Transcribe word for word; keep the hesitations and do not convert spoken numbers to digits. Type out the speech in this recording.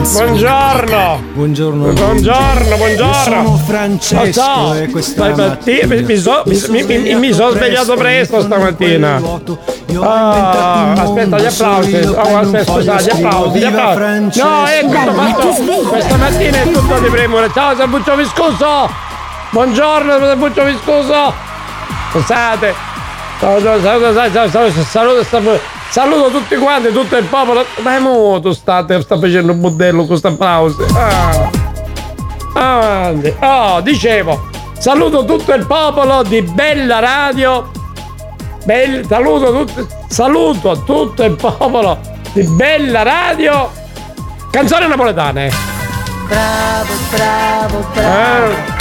Buongiorno. Buongiorno. Buongiorno, buongiorno. Io sono Francesco so. e questa mattina mi, mi, so, mi, mi, mi, mi sono svegliato presto stamattina. Ah, aspetta gli applausi. Oh, aspetta, scusate, gli applausi, gli applausi. No, è tutto fatto. Questa mattina è tutto di premure. Ciao, Sambuccio Viscoso. Buongiorno, Sambuccio Viscoso. Scusate. Saluto, saluto, saluto, saluto, saluto, saluto tutti quanti, tutto il popolo. Ma è muto, state, sta facendo un modello con questa applausi. Ah. Avanti. Oh, dicevo, saluto tutto il popolo di Bella Radio. Bell, saluto, tutto, saluto tutto il popolo di Bella Radio. Canzoni napoletane. Bravo, bravo, bravo. Eh.